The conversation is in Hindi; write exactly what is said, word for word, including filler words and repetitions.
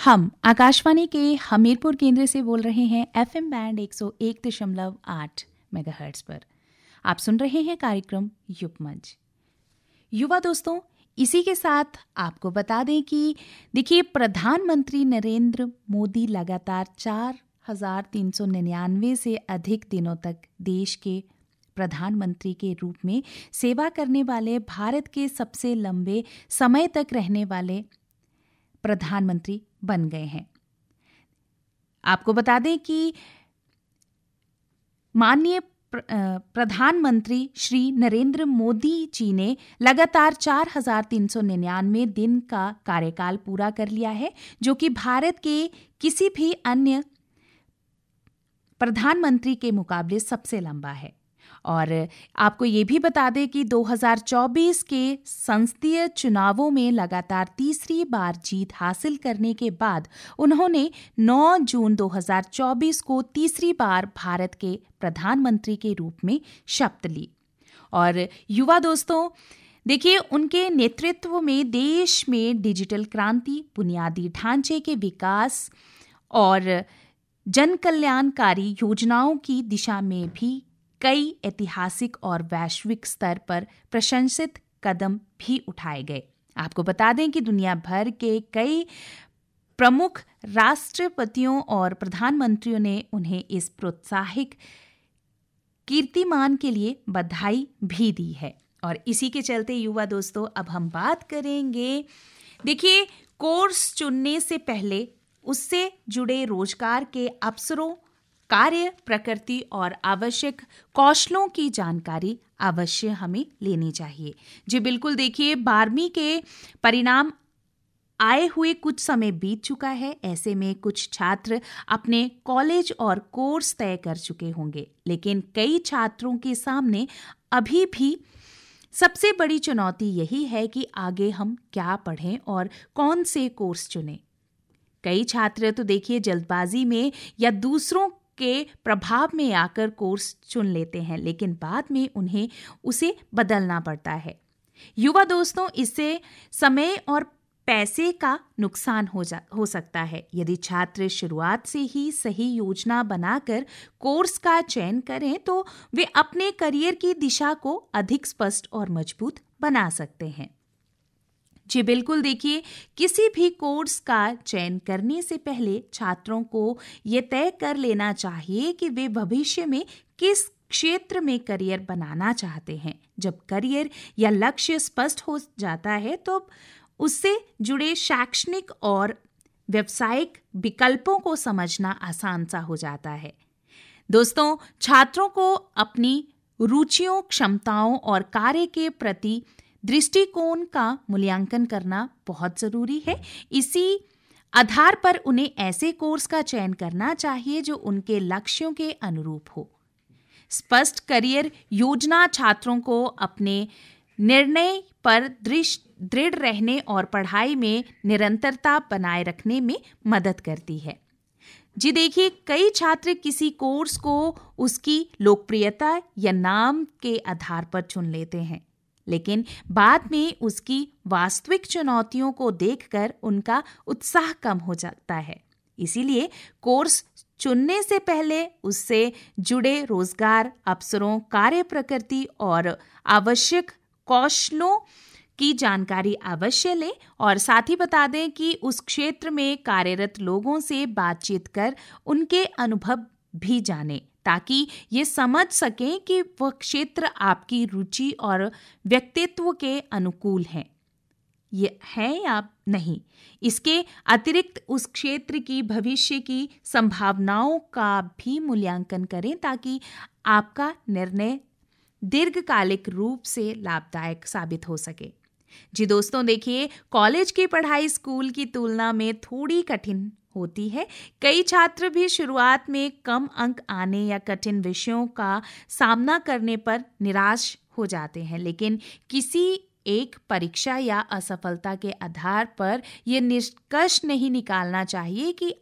हम आकाशवाणी के हमीरपुर केंद्र से बोल रहे हैं एफएम बैंड एक सौ एक दशमलव आठ मेगाहर्ट्ज पर। आप सुन रहे हैं कार्यक्रम युगमंच। युवा दोस्तों, इसी के साथ आपको बता दें कि देखिए, प्रधानमंत्री नरेंद्र मोदी लगातार चार हजार तीन सौ निन्यानवे से अधिक दिनों तक देश के प्रधानमंत्री के रूप में सेवा करने वाले भारत के सबसे लंबे समय तक रहने वाले प्रधानमंत्री बन गए हैं। आपको बता दें कि माननीय प्रधानमंत्री श्री नरेंद्र मोदी जी ने लगातार चार हजार तीन सौ निन्यानवे दिन का कार्यकाल पूरा कर लिया है, जो कि भारत के किसी भी अन्य प्रधानमंत्री के मुकाबले सबसे लंबा है। और आपको ये भी बता दें कि दो हज़ार चौबीस के संसदीय चुनावों में लगातार तीसरी बार जीत हासिल करने के बाद उन्होंने नौ जून दो हज़ार चौबीस को तीसरी बार भारत के प्रधानमंत्री के रूप में शपथ ली। और युवा दोस्तों, देखिए, उनके नेतृत्व में देश में डिजिटल क्रांति, बुनियादी ढांचे के विकास और जन कल्याणकारी योजनाओं की दिशा में भी कई ऐतिहासिक और वैश्विक स्तर पर प्रशंसित कदम भी उठाए गए। आपको बता दें कि दुनिया भर के कई प्रमुख राष्ट्रपतियों और प्रधानमंत्रियों ने उन्हें इस प्रोत्साहिक कीर्तिमान के लिए बधाई भी दी है। और इसी के चलते युवा दोस्तों, अब हम बात करेंगे, देखिए, कोर्स चुनने से पहले उससे जुड़े रोजगार के अवसरों, कार्य प्रकृति और आवश्यक कौशलों की जानकारी अवश्य हमें लेनी चाहिए। जी बिल्कुल, देखिए, बारहवीं के परिणाम आए हुए कुछ समय बीत चुका है। ऐसे में कुछ छात्र अपने कॉलेज और कोर्स तय कर चुके होंगे, लेकिन कई छात्रों के सामने अभी भी सबसे बड़ी चुनौती यही है कि आगे हम क्या पढ़ें और कौन से कोर्स चुनें। कई छात्र तो देखिए जल्दबाजी में या दूसरों के प्रभाव में आकर कोर्स चुन लेते हैं, लेकिन बाद में उन्हें उसे बदलना पड़ता है। युवा दोस्तों, इससे समय और पैसे का नुकसान हो जा हो सकता है। यदि छात्र शुरुआत से ही सही योजना बनाकर कोर्स का चयन करें तो वे अपने करियर की दिशा को अधिक स्पष्ट और मजबूत बना सकते हैं। जी बिल्कुल, देखिए, किसी भी कोर्स का चयन करने से पहले छात्रों को ये तय कर लेना चाहिए कि वे भविष्य में किस क्षेत्र में करियर बनाना चाहते हैं। जब करियर या लक्ष्य स्पष्ट हो जाता है तो उससे जुड़े शैक्षणिक और व्यावसायिक विकल्पों को समझना आसान सा हो जाता है। दोस्तों, छात्रों को अपनी रुचियों, क्षमताओं और कार्य के प्रति दृष्टिकोण का मूल्यांकन करना बहुत जरूरी है। इसी आधार पर उन्हें ऐसे कोर्स का चयन करना चाहिए जो उनके लक्ष्यों के अनुरूप हो। स्पष्ट करियर योजना छात्रों को अपने निर्णय पर दृढ़ रहने और पढ़ाई में निरंतरता बनाए रखने में मदद करती है। जी देखिए, कई छात्र किसी कोर्स को उसकी लोकप्रियता या नाम के आधार पर चुन लेते हैं, लेकिन बाद में उसकी वास्तविक चुनौतियों को देखकर उनका उत्साह कम हो जाता है। इसीलिए कोर्स चुनने से पहले उससे जुड़े रोजगार अवसरों, कार्य प्रकृति और आवश्यक कौशलों की जानकारी अवश्य लें। और साथ ही बता दें कि उस क्षेत्र में कार्यरत लोगों से बातचीत कर उनके अनुभव भी जानें, ताकि ये समझ सकें कि वह क्षेत्र आपकी रुचि और व्यक्तित्व के अनुकूल है ये है या नहीं। इसके अतिरिक्त उस क्षेत्र की भविष्य की संभावनाओं का भी मूल्यांकन करें, ताकि आपका निर्णय दीर्घकालिक रूप से लाभदायक साबित हो सके। जी दोस्तों, देखिए, कॉलेज की पढ़ाई स्कूल की तुलना में थोड़ी कठिन होती है। कई छात्र भी शुरुआत में कम अंक आने या कठिन विषयों का सामना करने पर निराश हो जाते हैं, लेकिन किसी एक परीक्षा या असफलता के आधार पर यह निष्कर्ष नहीं निकालना चाहिए कि